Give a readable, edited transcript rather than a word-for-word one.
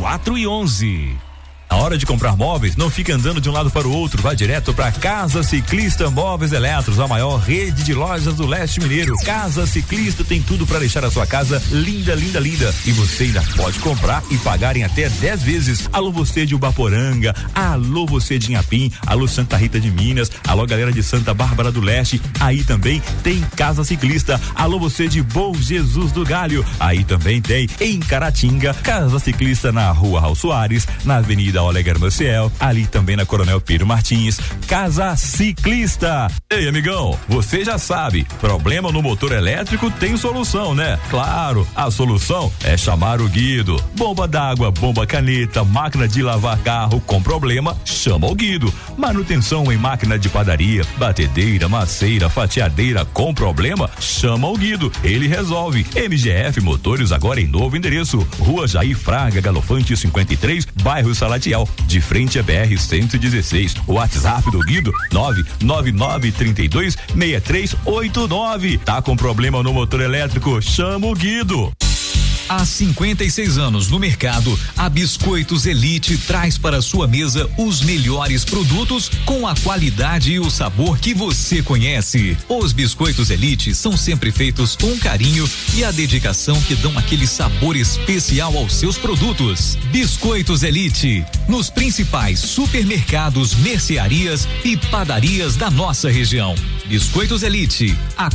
411. Na hora de comprar móveis, não fique andando de um lado para o outro, vá direto para Casa Ciclista Móveis Eletros, a maior rede de lojas do leste mineiro. Casa Ciclista tem tudo para deixar a sua casa linda, linda, linda. E você ainda pode comprar e pagar em até 10 vezes. Alô você de Ubaporanga, alô você de Inhapim, alô Santa Rita de Minas, alô galera de Santa Bárbara do Leste, aí também tem Casa Ciclista. Alô você de Bom Jesus do Galho, aí também tem em Caratinga, Casa Ciclista na Rua Raul Soares, na Avenida Olegar Maciel, ali também na Coronel Pedro Martins. Casa Ciclista. Ei, amigão, você já sabe, problema no motor elétrico tem solução, né? Claro, a solução é chamar o Guido. Bomba d'água, bomba caneta, máquina de lavar carro com problema, chama o Guido. Manutenção em máquina de padaria, batedeira, maceira, fatiadeira com problema, chama o Guido. Ele resolve. MGF Motores agora em novo endereço, Rua Jair Fraga Galofante 53, bairro Salatiel, de frente a BR-116. O WhatsApp do Guido 999326389. Tá com problema no motor elétrico? Chama o Guido. Há 56 anos no mercado, a Biscoitos Elite traz para sua mesa os melhores produtos com a qualidade e o sabor que você conhece. Os Biscoitos Elite são sempre feitos com carinho e a dedicação que dão aquele sabor especial aos seus produtos. Biscoitos Elite, nos principais supermercados, mercearias e padarias da nossa região. Biscoitos Elite, a